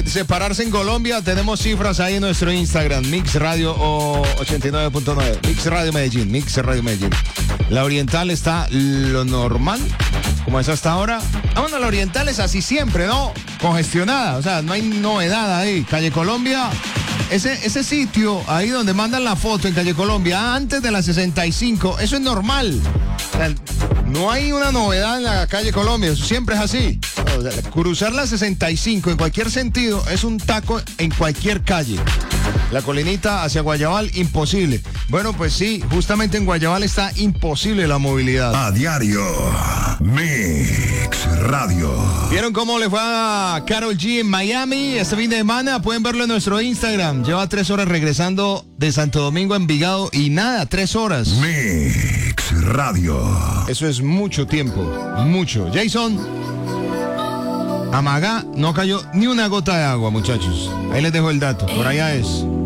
separarse en Colombia, tenemos cifras ahí en nuestro Instagram, Mix Radio 89.9, Mix Radio Medellín, Mix Radio Medellín. La Oriental está lo normal, como es hasta ahora. Bueno, la Oriental es así siempre, ¿no? Congestionada, o sea, no hay novedad ahí. Calle Colombia, ese sitio ahí donde mandan la foto en Calle Colombia, antes de la 65, eso es normal. O sea, no hay una novedad en la Calle Colombia, eso siempre es así. O sea, cruzar la 65 en cualquier sentido es un taco en cualquier calle. La Colinita hacia Guayabal, imposible. Bueno, pues sí, justamente en Guayabal está imposible la movilidad. A diario, Mix Radio. ¿Vieron cómo le fue a Karol G en Miami este fin de semana? Pueden verlo en nuestro Instagram. Lleva 3 horas regresando de Santo Domingo a Envigado y nada, 3 horas. Mix Radio. Eso es mucho tiempo, mucho. Jason, Amagá no cayó ni una gota de agua, muchachos. Ahí les dejo el dato, por allá es.